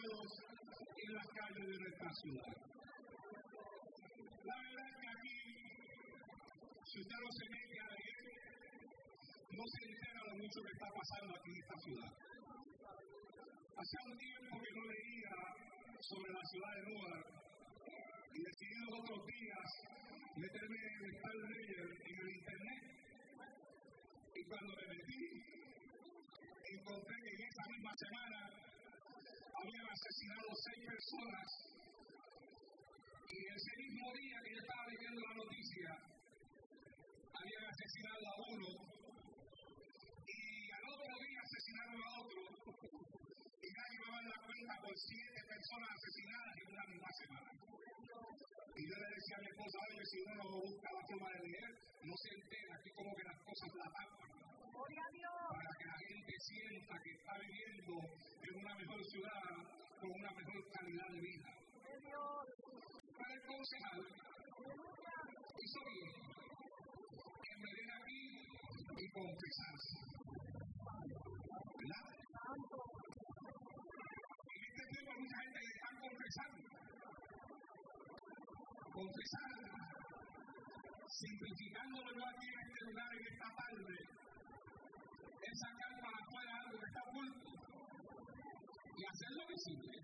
pecados en las calles de nuestra ciudad. La verdad es que aquí, si usted no se mete a leer, no se entera de mucho que está pasando aquí en esta ciudad. Hace un tiempo que no leía sobre la ciudad de Newark y decidí los otros días meterme en el Star Ledger en el internet. Y cuando me metí, encontré que en esa misma semana habían asesinado 6 personas. Y ese mismo día que yo estaba leyendo la noticia, habían asesinado a uno. Y al otro día asesinaron a otro. Y nadie me va a dar cuenta por 7 personas asesinadas en una misma semana. Y yo le decía a mi esposa, oye, si uno no busca la forma de leer, no se entera, aquí como que las cosas la tapan. Para que la gente sienta que está viviendo en una mejor ciudad, con una mejor calidad de vida. Para el concejal, hizo bien en venir aquí y confesarse. ¿Verdad? En este tiempo hay mucha gente que está confesando. Confesar, simplificándolo yo aquí en este lugar en esta tarde, es sacar para afuera algo que está oculto y hacerlo visible.